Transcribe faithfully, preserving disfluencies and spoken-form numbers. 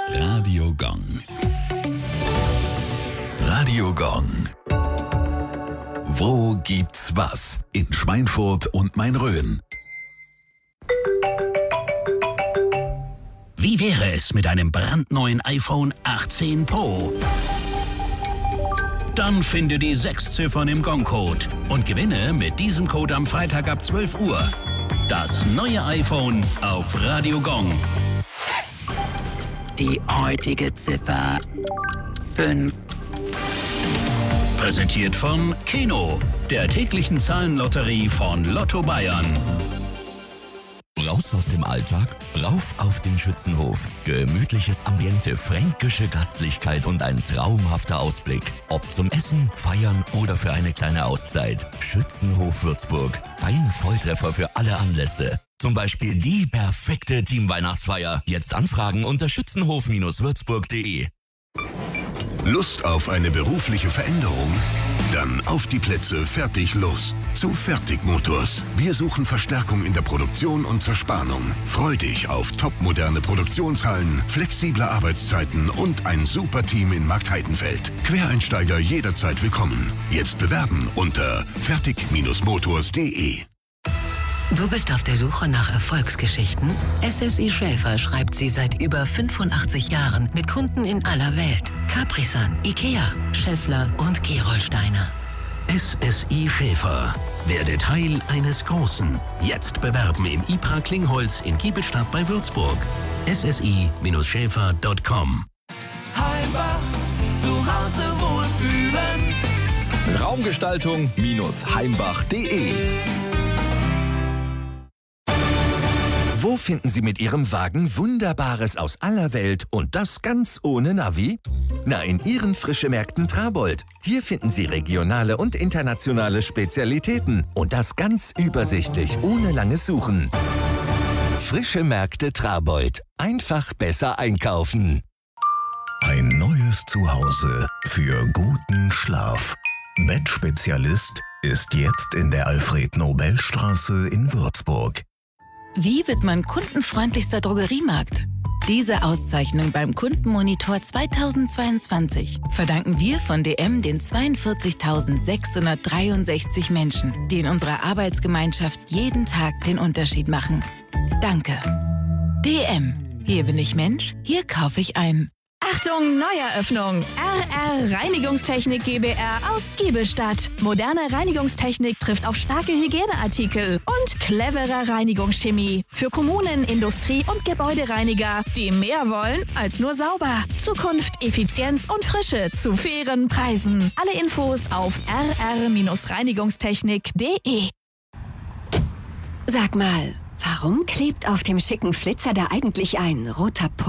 Radio Gong. Radio Gong. Wo gibt's was? In Schweinfurt und Main-Rhön. Wie wäre es mit einem brandneuen iPhone achtzehn Pro? Dann finde die sechs Ziffern im Gong-Code und gewinne mit diesem Code am Freitag ab zwölf Uhr das neue iPhone auf Radio Gong. Die heutige Ziffer fünf. Präsentiert von Keno, der täglichen Zahlenlotterie von Lotto Bayern. Raus aus dem Alltag, rauf auf den Schützenhof. Gemütliches Ambiente, fränkische Gastlichkeit und ein traumhafter Ausblick. Ob zum Essen, Feiern oder für eine kleine Auszeit. Schützenhof Würzburg. Dein Volltreffer für alle Anlässe. Zum Beispiel die perfekte Teamweihnachtsfeier. Jetzt anfragen unter schützenhof würzburg punkt de. Lust auf eine berufliche Veränderung? Dann auf die Plätze, fertig, los. Zu Fertig Motors. Wir suchen Verstärkung in der Produktion und Zerspannung. Freu dich auf topmoderne Produktionshallen, flexible Arbeitszeiten und ein super Team in Marktheidenfeld. Quereinsteiger jederzeit willkommen. Jetzt bewerben unter fertig motors punkt de. Du bist auf der Suche nach Erfolgsgeschichten? S S I Schäfer schreibt sie seit über fünfundachtzig Jahren mit Kunden in aller Welt. Capri-Sun, Ikea, Schaeffler und Gerolsteiner. S S I Schäfer. Werde Teil eines Großen. Jetzt bewerben im I P R A Klingholz in Giebelstadt bei Würzburg. S S I Schäfer punkt com. Heimbach, zu Hause wohlfühlen. Raumgestaltung Heimbach punkt de. Wo finden Sie mit Ihrem Wagen Wunderbares aus aller Welt und das ganz ohne Navi? Na, in Ihren Frischemärkten Trabold. Hier finden Sie regionale und internationale Spezialitäten und das ganz übersichtlich, ohne langes Suchen. Frische Märkte Trabold. Einfach besser einkaufen. Ein neues Zuhause für guten Schlaf. Bettspezialist ist jetzt in der Alfred-Nobel-Straße in Würzburg. Wie wird man kundenfreundlichster Drogeriemarkt? Diese Auszeichnung beim Kundenmonitor zweitausendzweiundzwanzig verdanken wir von D M den zweiundvierzigtausendsechshundertdreiundsechzig Menschen, die in unserer Arbeitsgemeinschaft jeden Tag den Unterschied machen. Danke. D M. Hier bin ich Mensch, hier kaufe ich ein. Achtung, Neueröffnung! R R Reinigungstechnik GbR aus Giebelstadt. Moderne Reinigungstechnik trifft auf starke Hygieneartikel und clevere Reinigungschemie. Für Kommunen, Industrie- und Gebäudereiniger, die mehr wollen als nur sauber. Zukunft, Effizienz und Frische zu fairen Preisen. Alle Infos auf r r reinigungstechnik punkt de. Sag mal, warum klebt auf dem schicken Flitzer da eigentlich ein roter Punkt?